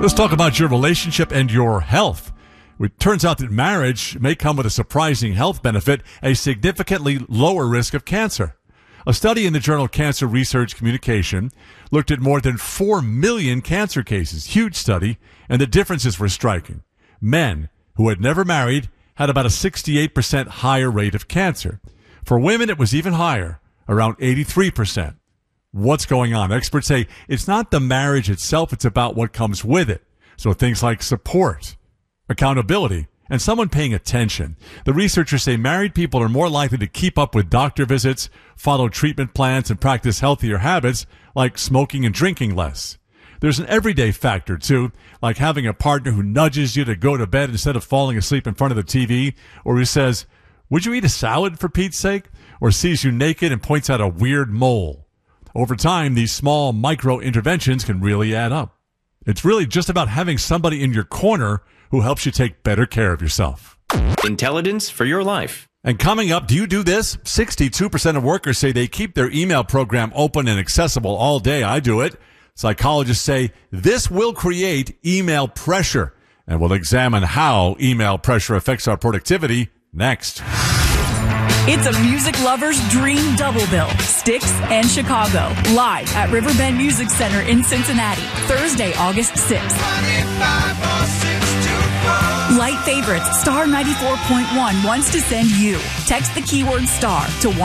Let's talk about your relationship and your health. It turns out that marriage may come with a surprising health benefit, a significantly lower risk of cancer. A study in the journal Cancer Research Communication looked at more than 4 million cancer cases. Huge study, and the differences were striking. Men who had never married had about a 68% higher rate of cancer. For women, it was even higher, around 83%. What's going on? Experts say it's not the marriage itself, it's about what comes with it. So things like support, accountability, and someone paying attention. The researchers say married people are more likely to keep up with doctor visits, follow treatment plans, and practice healthier habits like smoking and drinking less. There's an everyday factor, too, like having a partner who nudges you to go to bed instead of falling asleep in front of the TV, or who says, "Would you eat a salad for Pete's sake?" or sees you naked and points out a weird mole. Over time, these small micro-interventions can really add up. It's really just about having somebody in your corner who helps you take better care of yourself. Intelligence for your life. And coming up, do you do this? 62% of workers say they keep their email program open and accessible all day. I do it. Psychologists say this will create email pressure. And we'll examine how email pressure affects our productivity next. It's a music lover's dream double bill. Styx and Chicago, live at Riverbend Music Center in Cincinnati, Thursday, August 6th. Light favorites, Star 94.1 wants to send you. Text the keyword STAR to